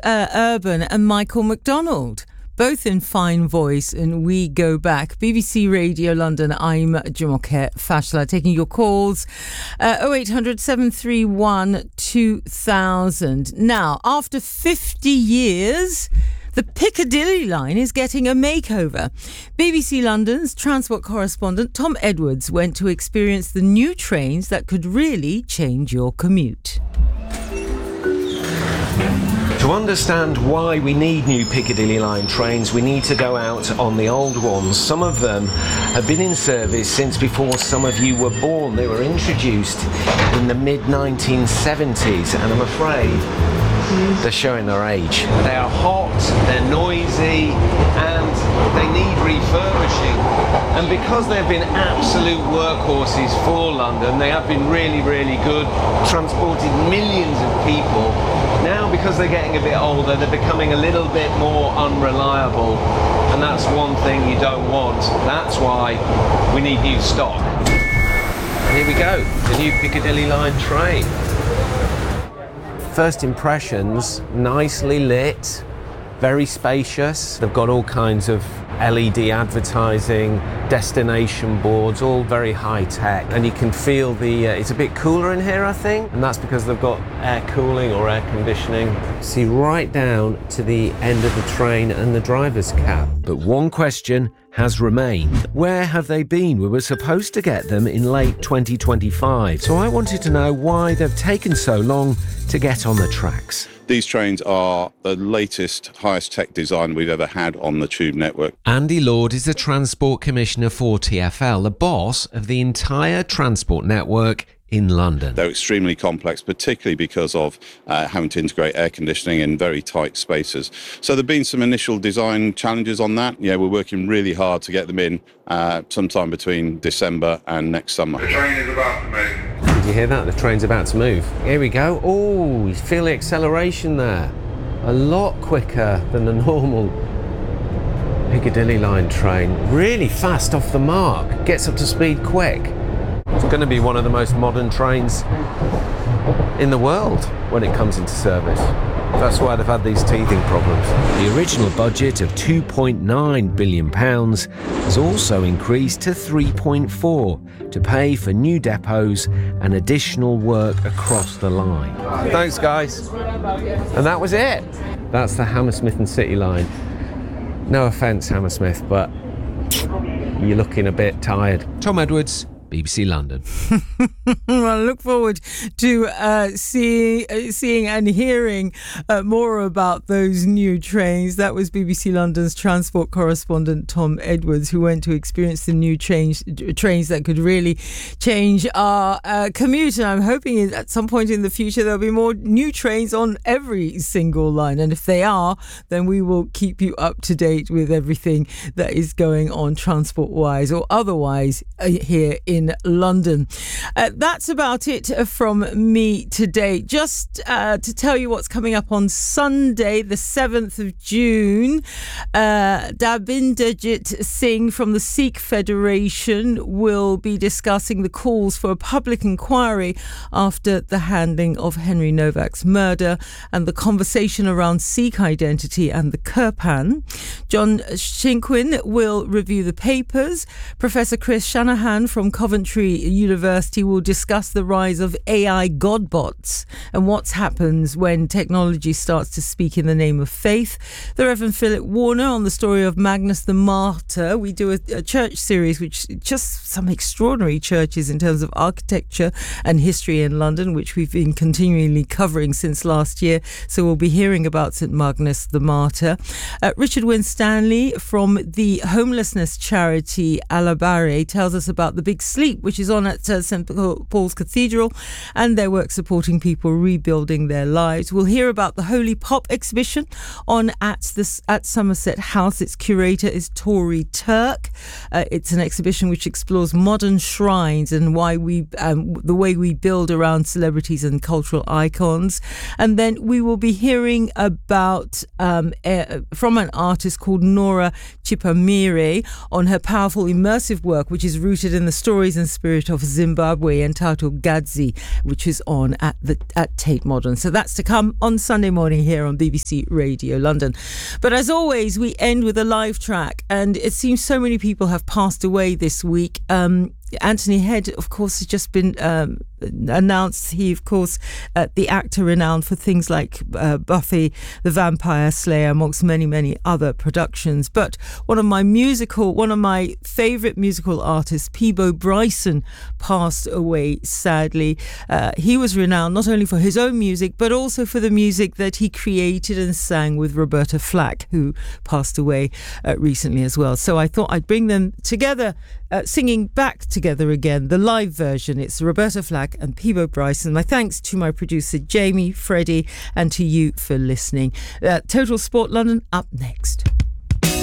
Urban and Michael McDonald, both in fine voice, and we go back. BBC Radio London, I'm Jumoke Fashla, taking your calls. 0800 731 2000. Now, after 50 years... the Piccadilly line is getting a makeover. BBC London's transport correspondent Tom Edwards went to experience the new trains that could really change your commute. To understand why we need new Piccadilly line trains, we need to go out on the old ones. Some of them have been in service since before some of you were born. They were introduced in the mid-1970s, and I'm afraid they're showing their age. They are hot, they're noisy, and they need refurbishing. And because they've been absolute workhorses for London, they have been really, really good, transported millions of people. Now, because they're getting a bit older, they're becoming a little bit more unreliable, and that's one thing you don't want. That's why we need new stock. And here we go, the new Piccadilly line train. First impressions, nicely lit, very spacious. They've got all kinds of LED advertising, destination boards, all very high tech. And you can feel it's a bit cooler in here, I think. And that's because they've got air cooling or air conditioning. See right down to the end of the train and the driver's cab. But one question has remained. Where have they been? We were supposed to get them in late 2025. So I wanted to know why they've taken so long to get on the tracks. These trains are the latest, highest tech design we've ever had on the Tube network. Andy Lord is the Transport Commissioner for TfL, the boss of the entire transport network in London. They're extremely complex, particularly because of having to integrate air conditioning in very tight spaces. So there have been some initial design challenges on that. Yeah, we're working really hard to get them in sometime between December and next summer. The train is about to move. Did you hear that? The train's about to move. Here we go. Oh, you feel the acceleration there. A lot quicker than the normal Piccadilly line train. Really fast off the mark. Gets up to speed quick. It's going to be one of the most modern trains in the world when it comes into service. That's why they've had these teething problems. The original budget of £2.9 billion has also increased to 3.4 to pay for new depots and additional work across the line. Thanks, guys. And that was it. That's the Hammersmith and City line. No offence, Hammersmith, but you're looking a bit tired. Tom Edwards, BBC London. I look forward to seeing and hearing more about those new trains. That was BBC London's transport correspondent Tom Edwards, who went to experience the new trains that could really change our commute. And I'm hoping at some point in the future there'll be more new trains on every single line. And if they are, then we will keep you up to date with everything that is going on transport-wise or otherwise here in London. That's about it from me today. Just to tell you what's coming up on Sunday, the 7th of June, Dabinderjit Singh from the Sikh Federation will be discussing the calls for a public inquiry after the handling of Henry Novak's murder and the conversation around Sikh identity and the Kirpan. John Shinkwin will review the papers. Professor Chris Shanahan from Coventry University will discuss the rise of AI godbots and what happens when technology starts to speak in the name of faith. The Reverend Philip Warner on the story of Magnus the Martyr. We do a church series, which just some extraordinary churches in terms of architecture and history in London, which we've been continually covering since last year. So we'll be hearing about St Magnus the Martyr. Richard Winstanley from the homelessness charity Alabare tells us about the Big Sleep, which is on at St Paul's Cathedral, and their work supporting people rebuilding their lives. We'll hear about the Holy Pop exhibition on at Somerset House. Its curator is Tori Turk. It's an exhibition which explores modern shrines and why the way we build around celebrities and cultural icons. And then we will be hearing about from an artist called Nora Chipamire on her powerful immersive work, which is rooted in the story Stories and Spirit of Zimbabwe, entitled Gadzi, which is on at Tate Modern. So that's to come on Sunday morning here on BBC Radio London. But as always, we end with a live track, and it seems so many people have passed away this week. Anthony Head, of course, has just been announced. He, of course, the actor renowned for things like Buffy the Vampire Slayer, amongst many, many other productions. But one of my favourite musical artists, Peabo Bryson, passed away, sadly. He was renowned not only for his own music, but also for the music that he created and sang with Roberta Flack, who passed away recently as well. So I thought I'd bring them together, singing back together again, the live version. It's Roberta Flack and Peabo Bryson. My thanks to my producer Jamie, Freddie, and to you for listening. Total Sport London up next.